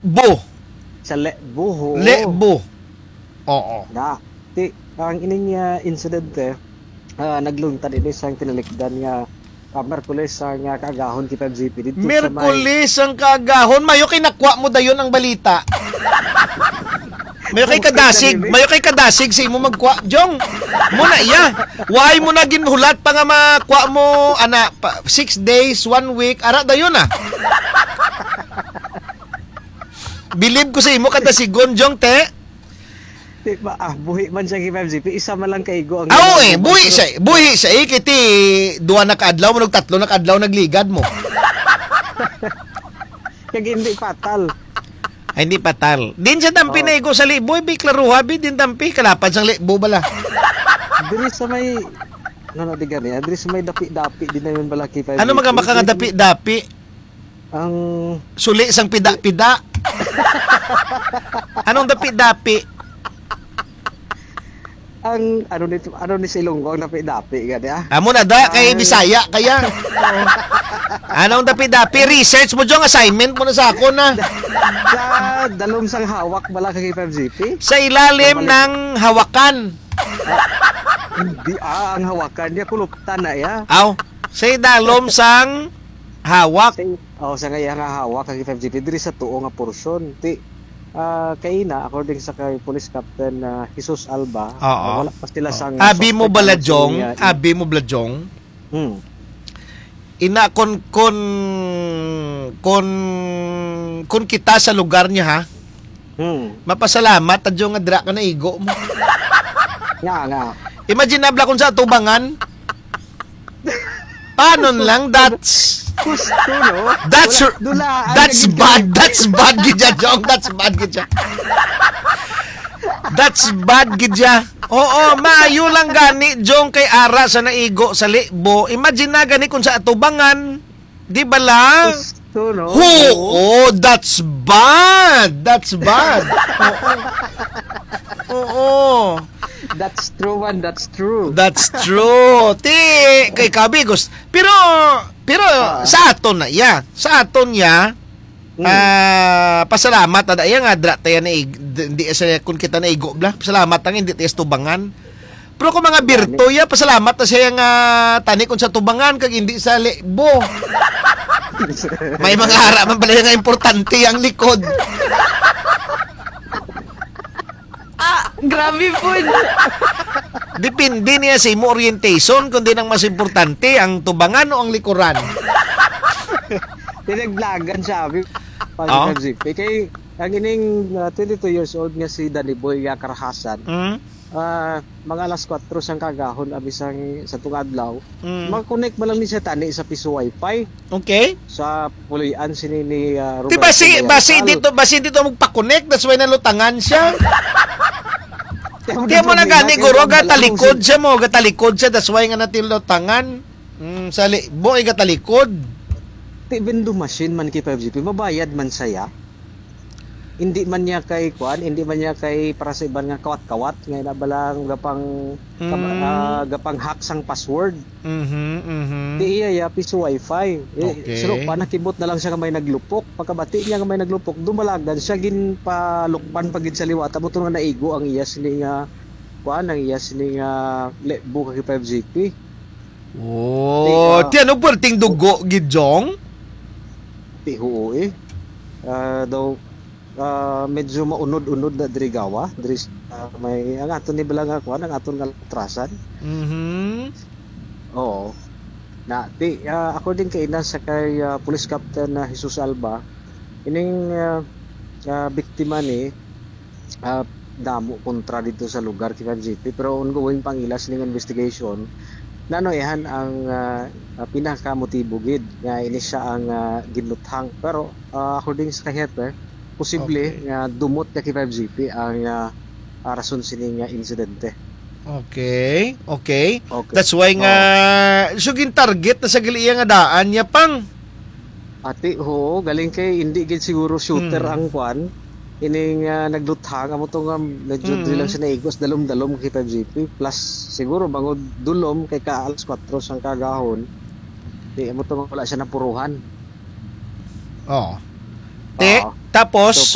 Lekbo. Sa Lekbo. Lekbo. Oo. Na. Ti, ang ining insidente, naglungtad ini sang tinalikdan nga Merkules ang kaagahon kay 5GP dito Merkules ang kaagahon. Mayo kay nakwa mo dayon ang balita. Mayo kay kadasig sa imo magkwa. Jong, muna iya. Why mo na ginhulat pa nga makwa mo 6 days, 1 week, ara dayon ah. Believe ko sa imo kadasigon, Jong, te. Di ba, buhi man siya kay 5GP, isa man lang kaigo ang... buhi siya, kiti 2 na kaadlaw, manog 3 na kaadlaw nagligad mo. Kag hindi patal. Ay, hindi patal. Din siya dampi na igo sa libo, bi klaruha, bi din dampi, kalapad sang libo bala. Diri sa may... di gani, diri sa may dapi-dapi, din na yun bala kay 5GP. Ano magamaka nga dapi-dapi? Ang... Suli sang pida-pida. Anong dapi-dapi? Ang ano ni Silunggong dapi-dapi gani ah. Amo na da kay Bisaya kaya. Anong dapi-dapi? Research mo jong assignment mo na sa ako na. Sa dalom sang hawak bala kay 5GP. Sa ilalim ng hawakan. Hindi ang hawakan niya kuluptan na ya. Aw, sa dalom sang hawak. Sa nga hawak kay 5GP diri sa tuo nga porsyon. Ti kaina according sa kay Police Captain Jesus Alba, wala pa sila sang abi mo balajong. Ina kon kita sa lugar niya ha. Mapasalamat adyo nga dira ka na igo mo. Nga. Imagine abla kung sa tubangan. Paano lang that's gusto, no? That's bad gidya, Jong. That's bad gidya. Oo, maayo lang gani, Jong, kay ara sa naigo sa libo. Imagine na gani kung sa atubangan. Di ba lang? Gusto, no? That's bad. Oo. That's true, man. That's true. Kay kabigos. Pero sa aton na iya. Sa aton niya, pasalamat na iya nga dra tayo na hindi sa kung kita na igo bla. Pasalamat ang hindi tayo tubangan. Pero kung mga birto ya, pasalamat na siya nga tani kung sa tubangan kag hindi sa libo. May mga hara man pala nga importante ang likod. Grabe po. Depende niya sa imo orientation kung di nang mas importante ang tubangan o ang likuran. Tinaglagan sabi pag kay ang ining 22 years old nga si Danny Boy Karahasan. Mga alas 4 sang kagahon abisang sa tungadlaw. Mag-connect ba lang ni siya tani sa piso wifi. Okay. Sa pulian sini ni Roberto. Basi dito magpa-connect, that's why nalutangan siya. Di mo na gani guro gatalikod siya that's why nga natin lutangan. Sa libo ay gatalikod. Ti vending machine man kay 5GP mabayad man saya. Hindi man niya kay para sa iban nga kawat-kawat nga nabalang gapang hack sang password. Di iya piso wifi. Siro pa nakibot na lang siya nga may naglupok. Pagkabati niya nga may naglupok, dumalagdan siya gin palukpan pagid sa liwata mo nga naigo ang iya sini nga lekbo kay 5GP. Ti ano perting dugo gidjong? Ti huo daw medyo maunod-unod na diri gawa diri may ang aton ni balang ang aton nga trasan. Oo. Na di according kay ina sa kay Police Captain Jesus Alba, ining biktima ni damo kontra dito sa lugar kay 5GP pero ongoing pangilas ning investigation. Nano ihan ang pinaka-motibo gid nga ini siya ang ginuthang pero according sa hepe posible nga dumot kay 5GP ang rason sining insidente. Okay. That's why nga sugin target na sa gali nga daan niya pang. Ati galing kay hindi gid siguro shooter ang kwan. Ining nagluthang amo to nga medyo lang siya naigos dalom-dalom kay 5GP plus siguro bangod dulom kay alas 4 sang kagahon. Di amo to wala siya napuruhan. Tapos